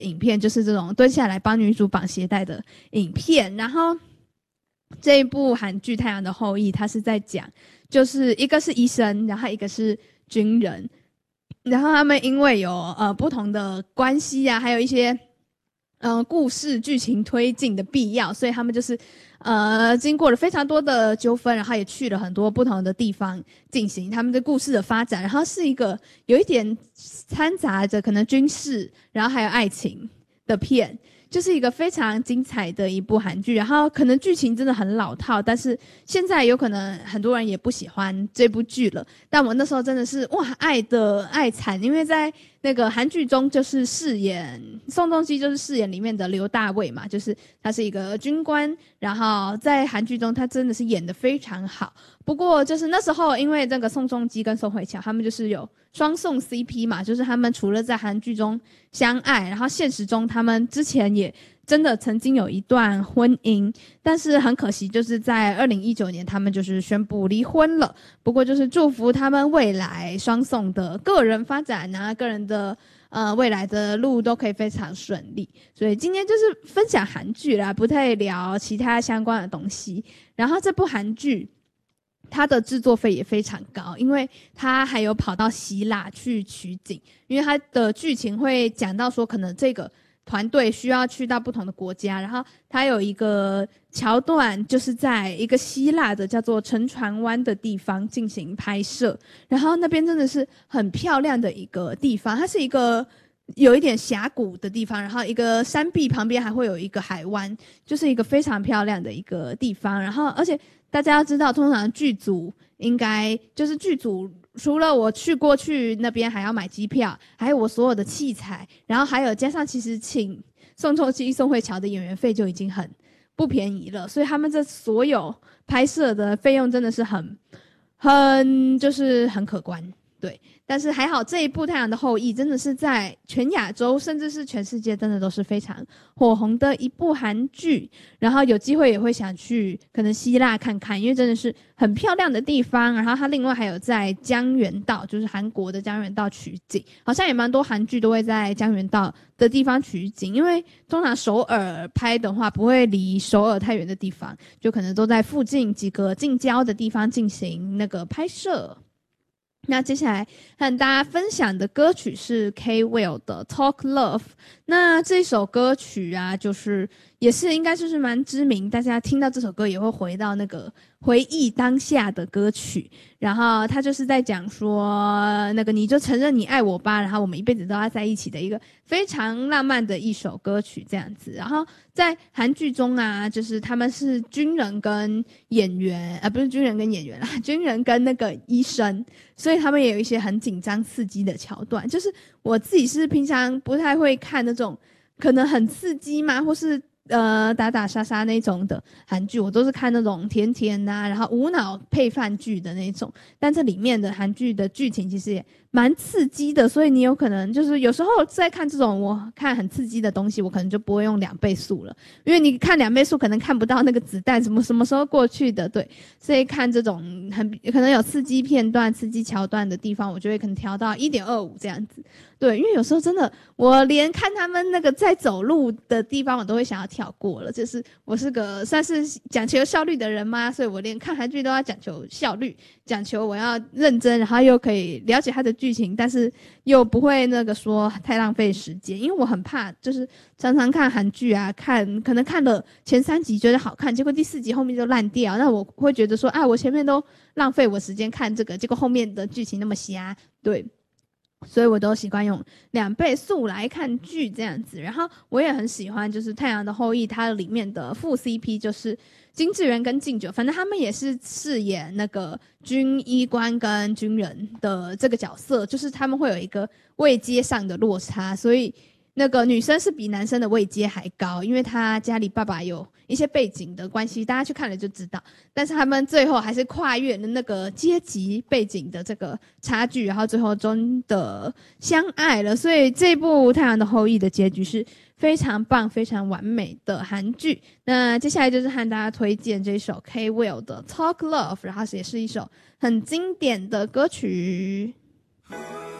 影片，就是这种蹲下来帮女主绑鞋带的影片。然后这一部韩剧《太阳的后裔》，它是在讲，就是一个是医生，然后一个是军人，然后他们因为有不同的关系啊，还有一些故事剧情推进的必要，所以他们就是经过了非常多的纠纷，然后也去了很多不同的地方进行他们的故事的发展，然后是一个有一点掺杂着可能军事，然后还有爱情的片，就是一个非常精彩的一部韩剧。然后可能剧情真的很老套，但是现在有可能很多人也不喜欢这部剧了，但我那时候真的是哇爱的爱惨，因为在那个韩剧中就是饰演宋仲基，就是饰演里面的刘大卫嘛，就是他是一个军官，然后在韩剧中他真的是演得非常好。不过就是那时候因为这个宋仲基跟宋慧乔他们就是有双宋 CP 嘛，就是他们除了在韩剧中相爱，然后现实中他们之前也真的曾经有一段婚姻，但是很可惜就是在2019年他们就是宣布离婚了。不过就是祝福他们未来双宋的个人发展啊，个人的未来的路都可以非常顺利。所以今天就是分享韩剧啦，不太聊其他相关的东西。然后这部韩剧它的制作费也非常高，因为它还有跑到希腊去取景，因为它的剧情会讲到说可能这个团队需要去到不同的国家，然后它有一个桥段就是在一个希腊的叫做沉船湾的地方进行拍摄，然后那边真的是很漂亮的一个地方，它是一个有一点峡谷的地方，然后一个山壁旁边还会有一个海湾，就是一个非常漂亮的一个地方。然后而且大家要知道，通常剧组应该就是剧组除了我去那边还要买机票，还有我所有的器材，然后还有加上其实请宋仲基、宋慧乔的演员费就已经很不便宜了，所以他们这所有拍摄的费用真的是很就是很可观。对，但是还好这一部《太阳的后裔》真的是在全亚洲甚至是全世界真的都是非常火红的一部韩剧，然后有机会也会想去可能希腊看看，因为真的是很漂亮的地方。然后它另外还有在江原道，就是韩国的江原道取景，好像也蛮多韩剧都会在江原道的地方取景，因为通常首尔拍的话不会离首尔太远的地方，就可能都在附近几个近郊的地方进行那个拍摄。那接下来和大家分享的歌曲是 K-Will 的 Talk Love。 那这首歌曲啊，就是也是应该就是蛮知名，大家听到这首歌也会回到那个回忆当下的歌曲。然后他就是在讲说那个你就承认你爱我吧，然后我们一辈子都要在一起的一个非常浪漫的一首歌曲这样子。然后在韩剧中啊，就是他们是军人跟演员不是军人跟演员啦，军人跟那个医生，所以他们也有一些很紧张刺激的桥段。就是我自己是平常不太会看那种可能很刺激嘛，或是打打杀杀那种的韩剧，我都是看那种甜甜啊，然后无脑配饭剧的那种。但这里面的韩剧的剧情其实也蛮刺激的，所以你有可能就是有时候在看这种我看很刺激的东西，我可能就不会用2倍速了，因为你看2倍速可能看不到那个子弹什么时候过去的。对，所以看这种可能有刺激片段、刺激桥段的地方，我就会可能调到 1.25 这样子。对，因为有时候真的我连看他们那个在走路的地方我都会想要跳过了，就是我是个算是讲求效率的人嘛，所以我连看韩剧都要讲求效率，讲求我要认真，然后又可以了解它的剧情，但是又不会那个说太浪费时间。因为我很怕就是常常看韩剧啊，可能看了前3集觉得好看，结果第4集后面就烂掉，那我会觉得说我前面都浪费我时间看这个，结果后面的剧情那么瞎。对，所以我都习惯用2倍速来看剧这样子。然后我也很喜欢就是《太阳的后裔》它里面的副 CP 就是金智媛跟敬九，反正他们也是饰演那个军医官跟军人的这个角色，就是他们会有一个位阶上的落差，所以那个女生是比男生的位阶还高，因为她家里爸爸有一些背景的关系，大家去看了就知道。但是他们最后还是跨越了那个阶级背景的这个差距，然后最后真的相爱了。所以这部《太阳的后裔》的结局是非常棒、非常完美的韩剧。那接下来就是和大家推荐这首 K-Will 的 Talk Love， 然后也是一首很经典的歌曲。